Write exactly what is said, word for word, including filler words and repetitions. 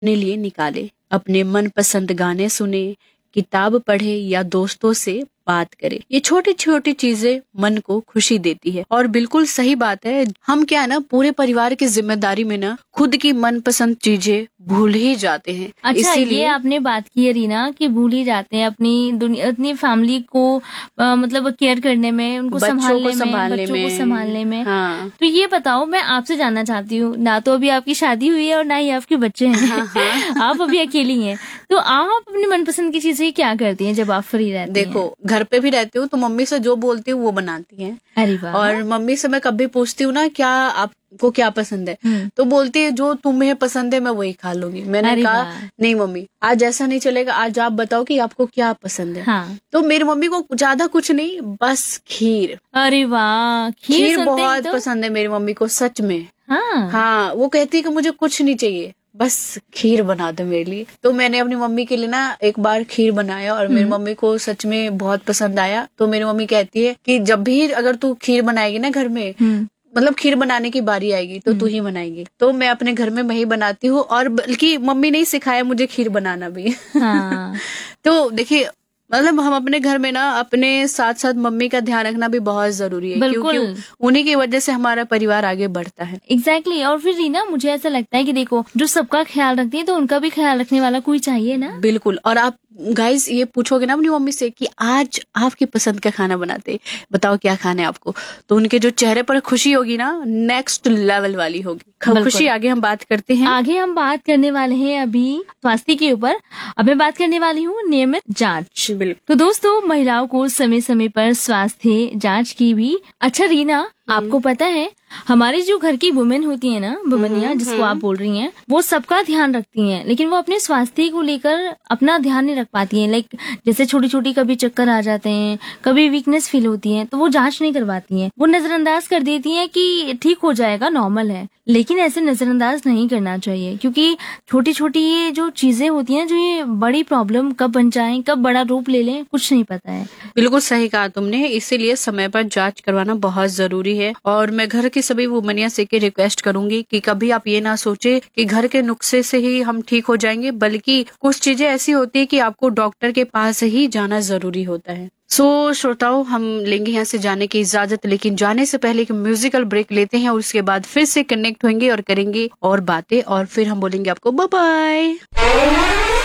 अपने लिए निकाले, अपने मनपसंद गाने सुने, किताब पढ़े या दोस्तों से बात करे। ये छोटी छोटी चीजें मन को खुशी देती है। और बिल्कुल सही बात है, हम क्या है ना पूरे परिवार की जिम्मेदारी में ना खुद की मनपसंद चीजें भूल ही जाते हैं। अच्छा, ये आपने बात की है रीना कि भूल ही जाते हैं अपनी दुनिया, अपनी फैमिली को आ, मतलब केयर करने में, उनको संभालने में, बच्चों को संभालने में। हाँ। तो ये बताओ, मैं आपसे जानना चाहती हूँ, ना तो अभी आपकी शादी हुई है और ना ही आपके बच्चे हैं। हाँ, हाँ। आप अभी अकेली हैं, तो आप अपनी मनपसंद की चीजें क्या करती हैं जब आप फ्री रहती हैं? देखो, घर पे भी रहती हूँ तो मम्मी से जो बोलती हूँ वो बनाती हैं। अरे वाह। और मम्मी से मैं कभी पूछती हूँ ना क्या आपको क्या पसंद है, तो बोलती है जो तुम्हें पसंद है मैं वही खा लूंगी। मैंने कहा नहीं मम्मी, आज ऐसा नहीं चलेगा, आज आप बताओ कि आपको क्या पसंद है। हाँ। तो मेरी मम्मी को ज्यादा कुछ नहीं, बस खीर। अरे वाह, खीर, खीर बहुत तो? पसंद है मेरी मम्मी को, सच में। हाँ, हाँ, वो कहती है कि मुझे कुछ नहीं चाहिए, बस खीर बना दो मेरे लिए। तो मैंने अपनी मम्मी के लिए ना एक बार खीर बनाया और मेरी मम्मी को सच में बहुत पसंद आया। तो मेरी मम्मी कहती है कि जब भी अगर तू खीर बनाएगी ना घर में, मतलब खीर बनाने की बारी आएगी तो तू ही बनाएगी। तो मैं अपने घर में मैं ही बनाती हूँ, और बल्कि मम्मी ने ही सिखाया मुझे खीर बनाना भी। हाँ। तो देखिए, मतलब हम अपने घर में ना अपने साथ साथ मम्मी का ध्यान रखना भी बहुत जरूरी है, क्योंकि उन्हीं की वजह से हमारा परिवार आगे बढ़ता है। Exactly exactly। और फिर रीना, मुझे ऐसा लगता है कि देखो, जो सबका ख्याल रखती है तो उनका भी ख्याल रखने वाला कोई चाहिए ना। बिल्कुल। और आप गाइस ये पूछोगे ना अपनी मम्मी से कि आज आपकी पसंद का खाना बनाते, बताओ क्या खाना है आपको, तो उनके जो चेहरे पर खुशी होगी ना, नेक्स्ट लेवल वाली होगी खुशी। आगे हम बात करते हैं आगे हम बात करने वाले हैं अभी स्वास्थ्य के ऊपर। अब मैं बात करने वाली हूँ नियमित जांच। बिल्कुल। तो दोस्तों, महिलाओं को समय समय पर स्वास्थ्य जांच की भी। अच्छा रीना, आपको पता है हमारी जो घर की वुमेन होती है ना, वुमनिया जिसको आप बोल रही हैं, वो सबका ध्यान रखती हैं, लेकिन वो अपने स्वास्थ्य को लेकर अपना ध्यान नहीं रख पाती हैं। लाइक जैसे छोटी छोटी कभी चक्कर आ जाते हैं, कभी वीकनेस फील होती है, तो वो जांच नहीं करवाती हैं। वो नजरअंदाज कर देती हैं कि ठीक हो जाएगा, नॉर्मल है। लेकिन ऐसे नजरअंदाज नहीं करना चाहिए, क्योंकि छोटी छोटी ये जो चीजें होती हैं, जो ये बड़ी प्रॉब्लम कब बन जाए, कब बड़ा रूप ले लें, कुछ नहीं पता है। बिल्कुल सही कहा तुमने, इसीलिए समय पर जांच करवाना बहुत जरूरी है। और मैं घर की सभी वुमनिया से के रिक्वेस्ट करूंगी कि कभी आप ये ना सोचे कि घर के नुस्खे से ही हम ठीक हो जाएंगे, बल्कि कुछ चीजें ऐसी होती है कि आपको डॉक्टर के पास ही जाना जरूरी होता है। सो so, श्रोताओं, हम लेंगे यहाँ से जाने की इजाजत, लेकिन जाने से पहले एक म्यूजिकल ब्रेक लेते हैं और उसके बाद फिर से कनेक्ट होंगे और करेंगे और बातें, और फिर हम बोलेंगे आपको बाय बाय।